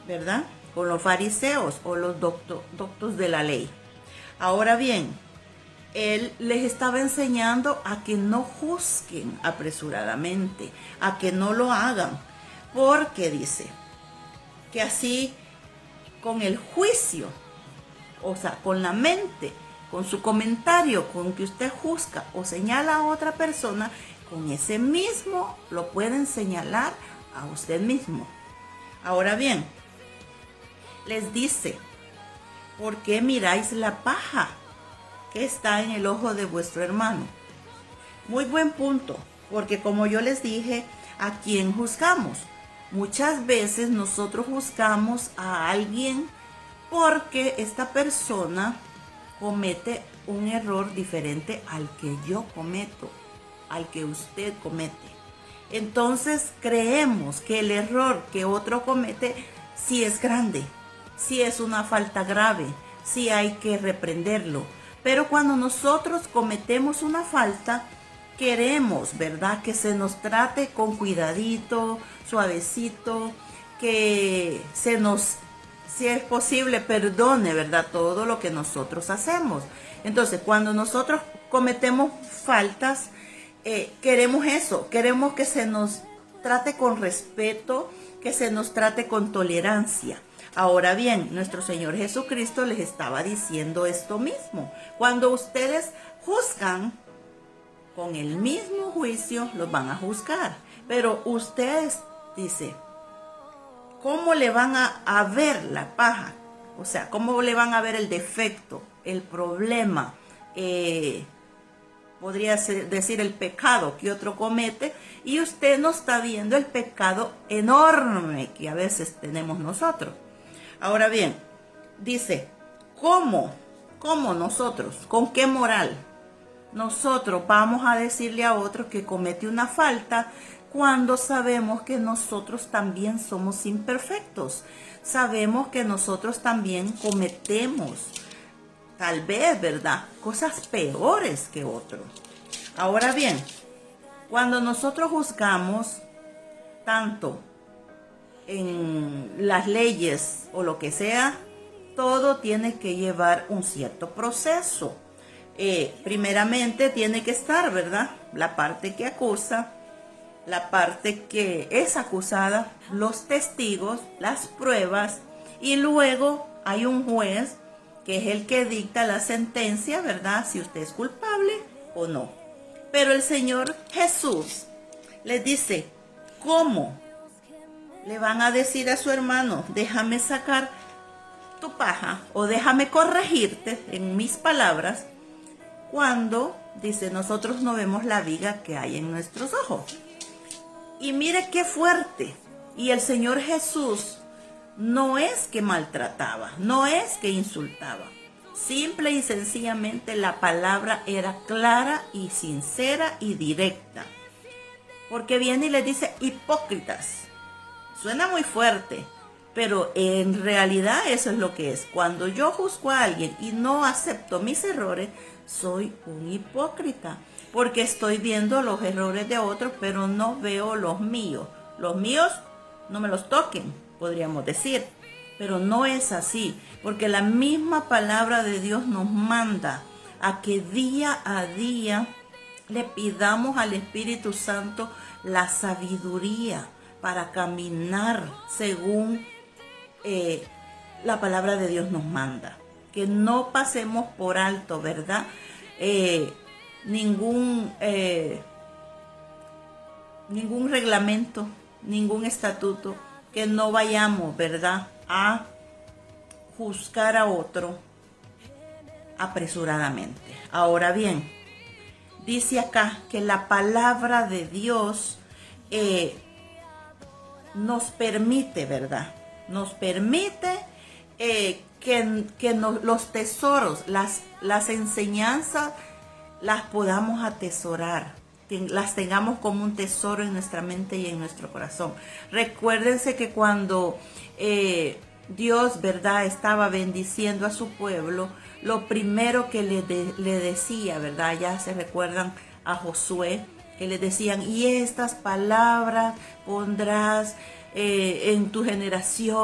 ¿verdad? Con los fariseos o los doctos de la ley. Ahora bien, él les estaba enseñando a que no juzguen apresuradamente, a que no lo hagan, porque dice que así con el juicio, o sea, con la mente, con su comentario, con que usted juzga o señala a otra persona, con ese mismo lo pueden señalar a usted mismo. Ahora bien, les dice, ¿por qué miráis la paja que está en el ojo de vuestro hermano? Muy buen punto, porque como yo les dije, ¿a quién juzgamos? Muchas veces nosotros juzgamos a alguien porque esta persona comete un error diferente al que yo cometo, al que usted comete. Entonces creemos que el error que otro comete sí es grande, sí es una falta grave, sí hay que reprenderlo. Pero cuando nosotros cometemos una falta, queremos, ¿verdad?, que se nos trate con cuidadito, suavecito, que se nos, si es posible, perdone, ¿verdad?, todo lo que nosotros hacemos. Entonces, cuando nosotros cometemos faltas, queremos eso, queremos que se nos trate con respeto, que se nos trate con tolerancia. Ahora bien, nuestro Señor Jesucristo les estaba diciendo esto mismo. Cuando ustedes juzgan, con el mismo juicio los van a juzgar. Pero ustedes, dice, ¿cómo le van a ver la paja? O sea, ¿cómo le van a ver el defecto, el problema? Podría decir el pecado que otro comete, y usted no está viendo el pecado enorme que a veces tenemos nosotros. Ahora bien, dice, ¿cómo nosotros, con qué moral nosotros vamos a decirle a otro que comete una falta cuando sabemos que nosotros también somos imperfectos? Sabemos que nosotros también cometemos, tal vez, ¿verdad?, cosas peores que otro. Ahora bien, cuando nosotros juzgamos tanto en las leyes o lo que sea, todo tiene que llevar un cierto proceso. Primeramente tiene que estar, ¿verdad?, la parte que acusa, la parte que es acusada, los testigos, las pruebas, y luego hay un juez que es el que dicta la sentencia, ¿verdad?, si usted es culpable o no. Pero el Señor Jesús les dice, ¿cómo le van a decir a su hermano, déjame sacar tu paja o déjame corregirte en mis palabras, cuando, dice, nosotros no vemos la viga que hay en nuestros ojos? Y mire qué fuerte. Y el Señor Jesús no es que maltrataba, no es que insultaba. Simple y sencillamente la palabra era clara y sincera y directa. Porque viene y le dice, hipócritas. Suena muy fuerte, pero en realidad eso es lo que es. Cuando yo juzgo a alguien y no acepto mis errores, soy un hipócrita, porque estoy viendo los errores de otros, pero no veo los míos. Los míos no me los toquen, podríamos decir, pero no es así, porque la misma palabra de Dios nos manda a que día a día le pidamos al Espíritu Santo la sabiduría para caminar según la palabra de Dios nos manda. Que no pasemos por alto, ¿verdad?, ningún reglamento, ningún estatuto, que no vayamos, ¿verdad?, a juzgar a otro apresuradamente. Ahora bien, dice acá que la palabra de Dios nos permite, ¿verdad?, nos permite que los tesoros, las enseñanzas, las podamos atesorar, que las tengamos como un tesoro en nuestra mente y en nuestro corazón. Recuérdense que cuando Dios, ¿verdad?, estaba bendiciendo a su pueblo, lo primero que le decía, ¿verdad?, ya se recuerdan a Josué, que le decían, y estas palabras pondrás en tu generación